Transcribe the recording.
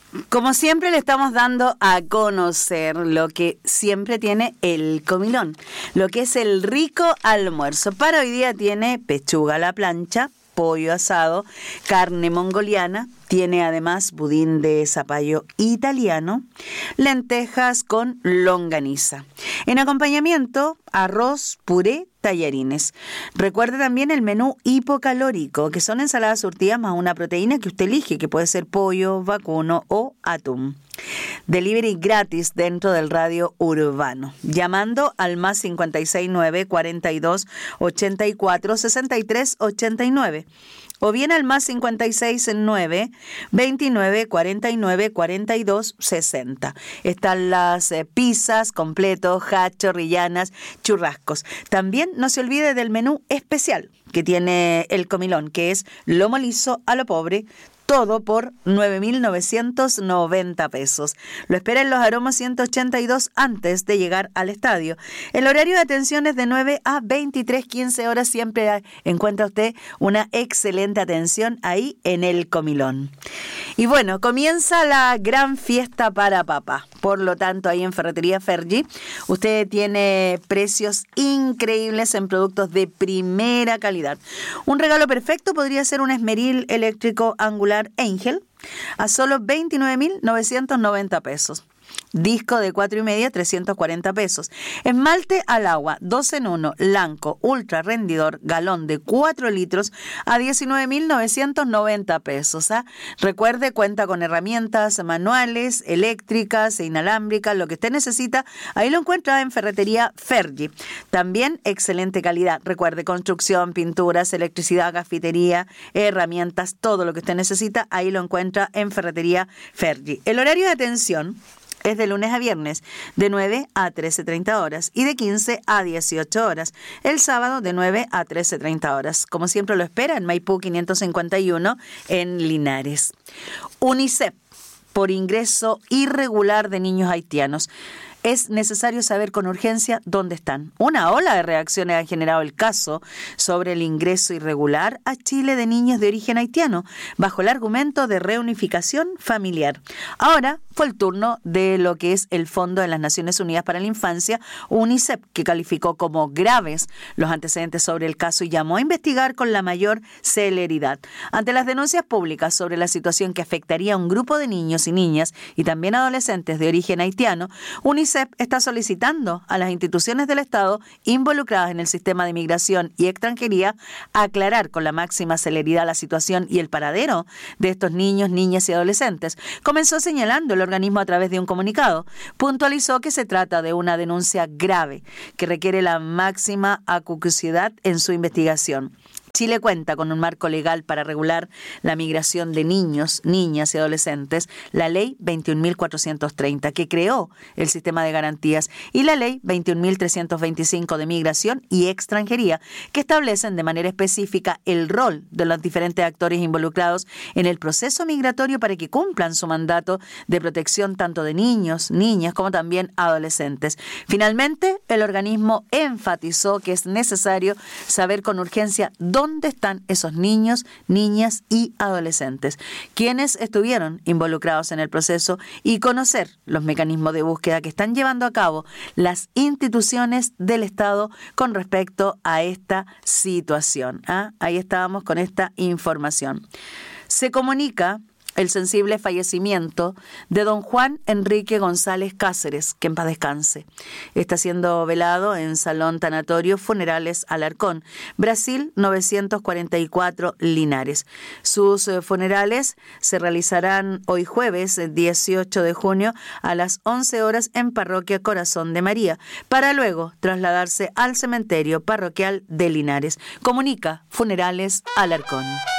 Como siempre le estamos dando a conocer lo que siempre tiene el comilón, lo que es el rico almuerzo. Para hoy día tiene pechuga a la plancha, pollo asado, carne mongoliana, tiene además budín de zapallo italiano, lentejas con longaniza. En acompañamiento, arroz, puré, tallarines. Recuerde también el menú hipocalórico, que son ensaladas surtidas más una proteína que usted elige, que puede ser pollo, vacuno o atún. Delivery gratis dentro del radio urbano, llamando al más 569 42 84 63 89. O bien al más 569 29 49 42 60. Están las pizzas, completos, hash, chorrillanas, churrascos. También no se olvide del menú especial que tiene el comilón, que es lomo liso a lo pobre, todo por 9.990 pesos. Lo espera en Los Aromos 182 antes de llegar al estadio. El horario de atención es de 9 a 23:15 horas. Siempre encuentra usted una excelente atención ahí en el comilón. Y bueno, comienza la gran fiesta para papá. Por lo tanto, ahí en Ferretería Fergie, usted tiene precios increíbles en productos de primera calidad. Un regalo perfecto podría ser un esmeril eléctrico angular Angel a solo 29.990 pesos. Disco de 4,5, 340 pesos. Esmalte al agua, 2 en 1, Lanco, ultra rendidor, galón de 4 litros a 19.990 pesos. Recuerde, cuenta con herramientas manuales, eléctricas e inalámbricas, lo que usted necesita, ahí lo encuentra en Ferretería Fergie. También excelente calidad. Recuerde, construcción, pinturas, electricidad, cafetería, herramientas, todo lo que usted necesita, ahí lo encuentra en Ferretería Fergie. El horario de atención es de lunes a viernes, de 9 a 13:30 horas y de 15 a 18 horas. El sábado de 9 a 13:30 horas. Como siempre lo espera en Maipú 551 en Linares. UNICEF, por ingreso irregular de niños haitianos. Es necesario saber con urgencia dónde están. Una ola de reacciones ha generado el caso sobre el ingreso irregular a Chile de niños de origen haitiano, bajo el argumento de reunificación familiar. Ahora fue el turno de lo que es el Fondo de las Naciones Unidas para la Infancia, UNICEF, que calificó como graves los antecedentes sobre el caso y llamó a investigar con la mayor celeridad. Ante las denuncias públicas sobre la situación que afectaría a un grupo de niños y niñas y también adolescentes de origen haitiano, UNICEF está solicitando a las instituciones del Estado involucradas en el sistema de migración y extranjería aclarar con la máxima celeridad la situación y el paradero de estos niños, niñas y adolescentes. Comenzó señalando el organismo a través de un comunicado. Puntualizó que se trata de una denuncia grave que requiere la máxima acuciosidad en su investigación. Chile cuenta con un marco legal para regular la migración de niños, niñas y adolescentes, la Ley 21.430, que creó el sistema de garantías, y la Ley 21.325 de migración y extranjería, que establecen de manera específica el rol de los diferentes actores involucrados en el proceso migratorio para que cumplan su mandato de protección tanto de niños, niñas como también adolescentes. Finalmente, el organismo enfatizó que es necesario saber con urgencia dónde están esos niños, niñas y adolescentes, quienes estuvieron involucrados en el proceso, y conocer los mecanismos de búsqueda que están llevando a cabo las instituciones del Estado con respecto a esta situación. Ahí estábamos con esta información. Se comunica el sensible fallecimiento de don Juan Enrique González Cáceres, que en paz descanse. Está siendo velado en Salón Tanatorio Funerales Alarcón, Brasil 944 Linares. Sus funerales se realizarán hoy jueves 18 de junio a las 11 horas en Parroquia Corazón de María, para luego trasladarse al cementerio parroquial de Linares. Comunica Funerales Alarcón.